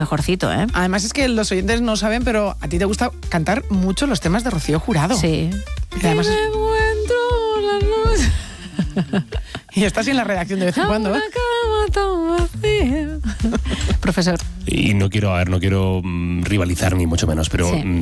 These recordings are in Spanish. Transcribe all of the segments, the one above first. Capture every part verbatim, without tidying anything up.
mejorcito, ¿eh? Además es que los oyentes no saben, pero a ti te gusta cantar mucho los temas de Rocío Jurado. Sí. Y además y me encuentro la noche. Y estás en la redacción de vez en cuando, ¿eh? Profesor. Y no quiero, a ver, no quiero mm, rivalizar ni mucho menos, pero Sí.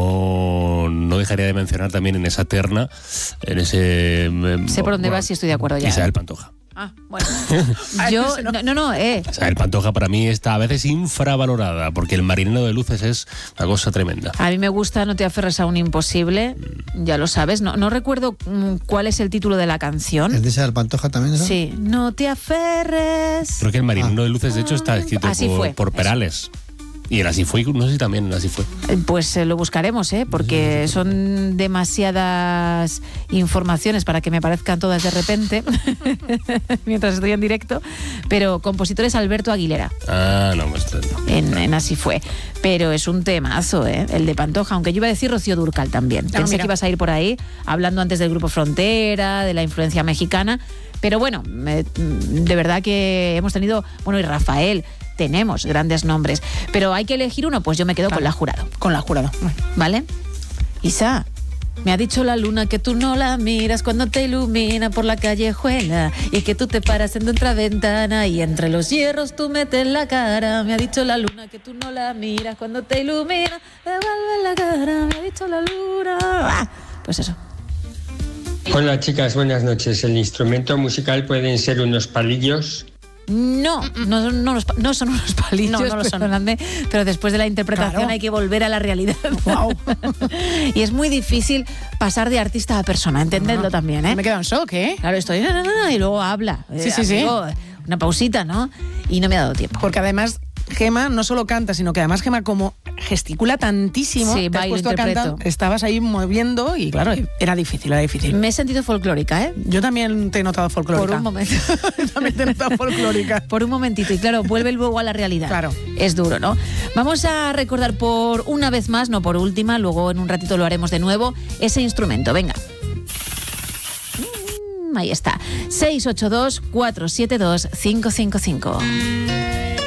no, no dejaría de mencionar también en esa terna, en ese... eh, Sé por dónde bueno, vas y estoy de acuerdo ya. Isabel Pantoja. Ah, bueno. Yo, no, no, no, eh. Isabel Pantoja para mí está a veces infravalorada, porque el marinero de luces es una cosa tremenda. A mí me gusta No te aferres a un imposible, ya lo sabes. No, no recuerdo mm, cuál es el título de la canción. ¿Es de Isabel Pantoja también, eso? Sí, no te aferres. Creo que el marinero de luces, de hecho, está escrito Así por, fue, por Perales. Y el Así fue, no sé si también el Así fue. Pues eh, lo buscaremos, ¿eh? Porque son demasiadas informaciones para que me aparezcan todas de repente mientras estoy en directo. Pero compositores Alberto Aguilera. Ah, no, pues, En, en Así fue. Pero es un temazo, ¿eh? El de Pantoja, aunque yo iba a decir Rocío Dúrcal también. Ah, Pensé mira. que ibas a ir por ahí, hablando antes del Grupo Frontera, de la influencia mexicana. Pero bueno, eh, de verdad que hemos tenido... Bueno, y Rafael, tenemos grandes nombres. Pero hay que elegir uno, pues yo me quedo Claro. con La Jurado. Con La Jurado. ¿Vale? Isa, me ha dicho la luna que tú no la miras cuando te ilumina por la callejuela y que tú te paras en otra ventana y entre los hierros tú metes la cara. Me ha dicho la luna que tú no la miras cuando te ilumina, devuelve la cara. Me ha dicho la luna. Ah, pues eso. Hola chicas, buenas noches. El instrumento musical pueden ser unos palillos. No, no, no, los pa- no son unos palillos, No, no lo son. perdonadme, pero después de la interpretación Claro. hay que volver a la realidad. Guau. Y es muy difícil pasar de artista a persona, entendedlo también, ¿eh? Me he quedado en shock, ¿eh? Claro, estoy no, no, no, y luego habla. Sí, sí, sí. Amigo, una pausita, ¿no? Y no me ha dado tiempo. Porque además Gema no solo canta, sino que además Gema como gesticula tantísimo, Sí, te has bailo, puesto a cantar, interpreto. estabas ahí moviendo y claro, era difícil, era difícil. Me he sentido folclórica, ¿eh? Yo también te he notado folclórica. Por un momento. También te he notado folclórica. Por un momentito. Y claro, vuelve luego a la realidad. Claro. Es duro, ¿no? Vamos a recordar por una vez más, no por última, luego en un ratito lo haremos de nuevo, ese instrumento. Venga. Mm, ahí está. seis ocho dos, cuatro siete dos, cinco cinco cinco.